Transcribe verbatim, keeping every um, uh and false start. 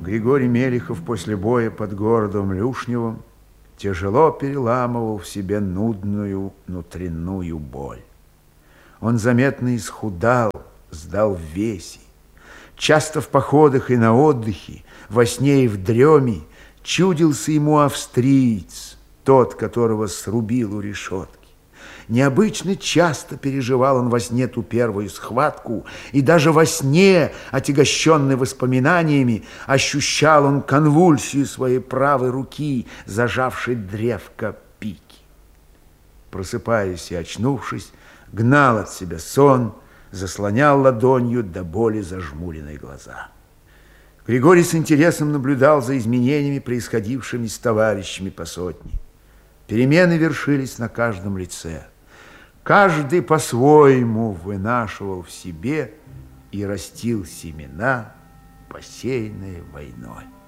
Григорий Мелихов после боя под городом Люшневым тяжело переламывал в себе нудную внутреннюю боль. Он заметно исхудал, сдал в весе. Часто в походах и на отдыхе, во сне и в дреме чудился ему австриец, тот, которого срубил у решетки. Необычно часто переживал он во сне ту первую схватку, и даже во сне, отягощенный воспоминаниями, ощущал он конвульсию своей правой руки, зажавшей древко пики. Просыпаясь и очнувшись, гнал от себя сон, заслонял ладонью до боли зажмуренные глаза. Григорий с интересом наблюдал за изменениями, происходившими с товарищами по сотне. Перемены вершились на каждом лице. Каждый по-своему вынашивал в себе и растил семена, посеянные войной.